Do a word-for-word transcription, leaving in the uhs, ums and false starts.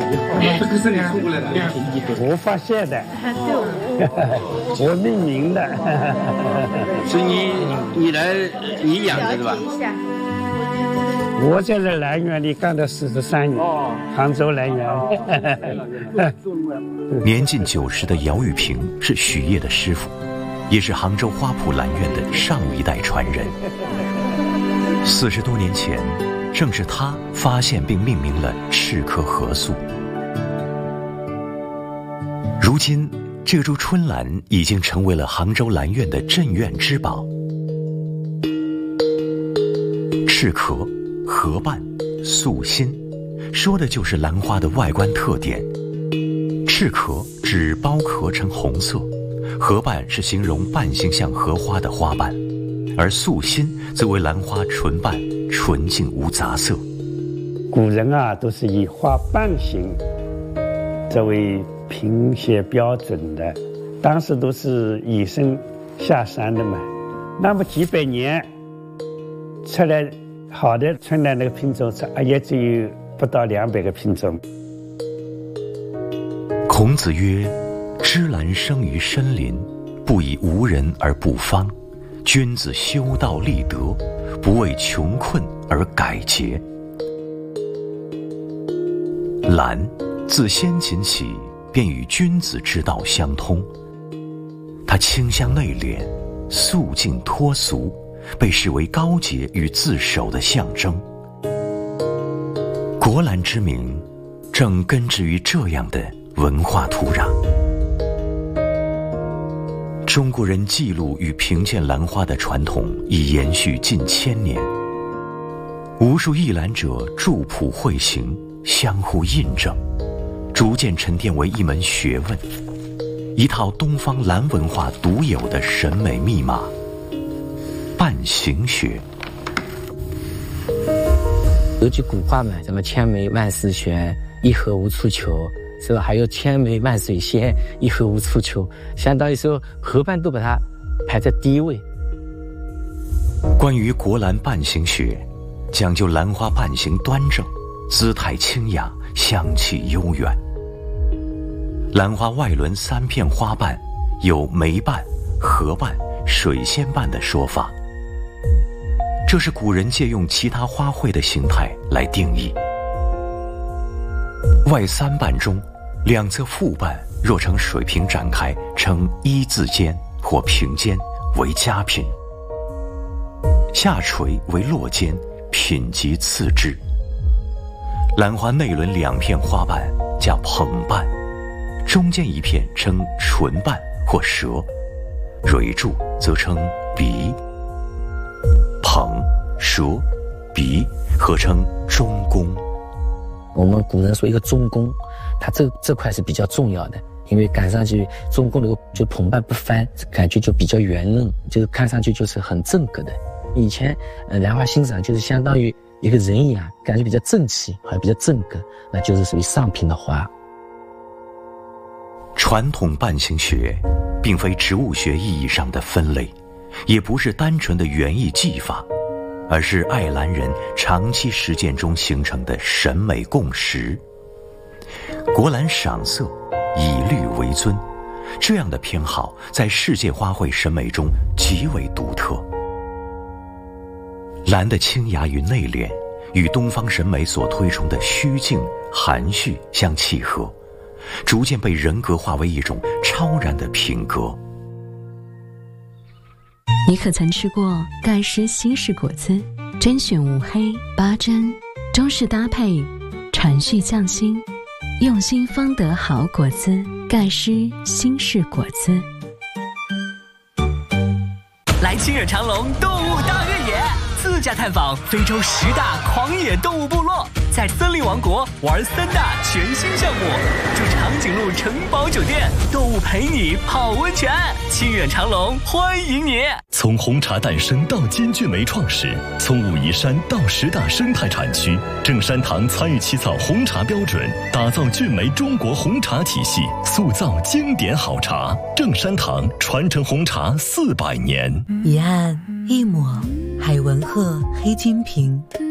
这个是你送过来的， 我发现的，我命名的， 是你你来你养的是吧？ 我在这兰园里干了四十三年，杭州兰园。 年近九十的姚玉平是许烨的师傅，也是杭州花圃兰苑的上一代传人。四十多年前，正是他发现并命名了赤壳核素。如今，这株春兰已经成为了杭州兰苑的镇院之宝。赤壳、合瓣、素心，说的就是兰花的外观特点。赤壳指苞壳呈红色，合瓣是形容瓣形像荷花的花瓣，而素心则为兰花纯瓣纯净无杂色。 古人啊，都是以花瓣形作为评写标准的，当时都是以身下山的嘛。那么几百年出来好的春兰那个品种，也只有不到两百个品种。 孔子曰：“芝兰生于深林，不以无人而不芳。君子修道立德，不为穷困而改节。”兰自先秦起便与君子之道相通，它清香内敛，素净脱俗，被视为高洁与自守的象征。国兰之名，正根植于这样的文化土壤。中国人记录与评鉴兰花的传统已延续近千年，无数译兰者著谱绘形，相互印证，逐渐沉淀为一门学问，一套东方兰文化独有的审美密码——瓣形学。 有句古话嘛，什么千眉万丝悬，一荷无处求，是吧？还有千眉万水仙，一荷无处求，相当于说荷瓣都把它排在第一位。 关于国兰瓣形学，讲究兰花瓣形端正，姿态清雅，香气悠远。兰花外轮三片花瓣有梅瓣、荷瓣、水仙瓣的说法，这是古人借用其他花卉的形态来定义。外三瓣中，两侧复瓣若呈水平展开，呈一字尖或平尖，为佳品；下垂为落尖，品级次之。兰花内轮两片花瓣叫捧瓣，中间一片称唇瓣或舌，蕊柱则称鼻。捧、舌、鼻合称中宫。 我们古人说一个中宫，它这这块是比较重要的，因为赶上去中宫那个就捧瓣不翻，感觉就比较圆润，就是看上去就是很正格的。以前呃兰花欣赏就是相当于一个人一样，感觉比较正气，好像比较正格，那就是属于上品的花。 传统瓣形学并非植物学意义上的分类，也不是单纯的园艺技法，而是爱兰人长期实践中形成的审美共识。国兰赏色，以绿为尊，这样的偏好在世界花卉审美中极为独特。兰的清雅与内敛，与东方审美所推崇的虚静、含蓄相契合，逐渐被人格化为一种超然的品格。 你可曾吃过盖诗新式果子？甄选无黑八珍，中式搭配，传续匠心，用心方得好果子。盖诗新式果子。 来清远长隆动物大越野，自驾探访非洲十大狂野动物部落，在森林王国玩三大全新项目，住长颈鹿城堡酒店，动物陪你泡温泉。清远长隆欢迎你！ 从红茶诞生到金骏眉创始，从武夷山到十大生态产区，正山堂参与起草红茶标准，打造骏眉中国红茶体系，塑造经典好茶。正山堂传承红茶四百年。 一案一抹海文鹤黑金瓶，